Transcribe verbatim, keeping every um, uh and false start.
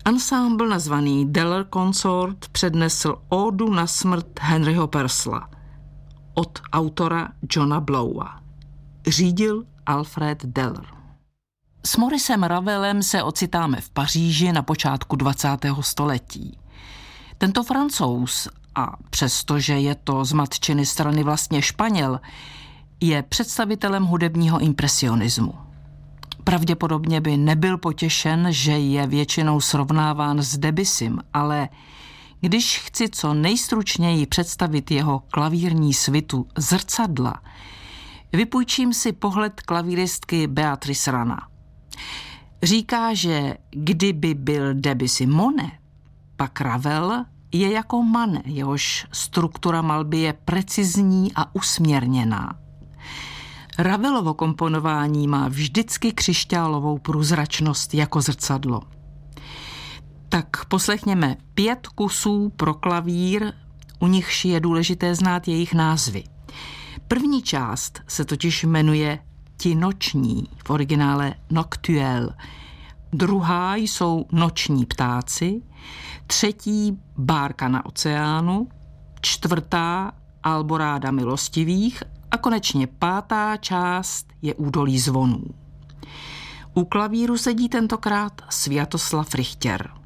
Ansámbl nazvaný Deller Consort přednesl ódu na smrt Henryho Purcella od autora Johna Blowa. Řídil Alfred Deller. S Mauricem Ravelem se ocitáme v Paříži na počátku dvacátého století. Tento Francouz, a přestože je to z matčiny strany vlastně Španěl, je představitelem hudebního impresionismu. Pravděpodobně by nebyl potěšen, že je většinou srovnáván s Debussym, ale když chci co nejstručněji představit jeho klavírní svitu Zrcadla, vypůjčím si pohled klavíristky Beatrice Rana. Říká, že kdyby byl Debussy Monet, pak Ravel je jako Manet, jehož struktura malby je precizní a usměrněná. Ravelovo komponování má vždycky křišťálovou průzračnost jako zrcadlo. Tak poslechněme pět kusů pro klavír, u nichž je důležité znát jejich názvy. První část se totiž jmenuje Ti noční, v originále Noctuelle. Druhá jsou Noční ptáci, třetí Bárka na oceánu, čtvrtá Alboráda milostivých a konečně pátá část je Údolí zvonů. U klavíru sedí tentokrát Sviatoslav Richter.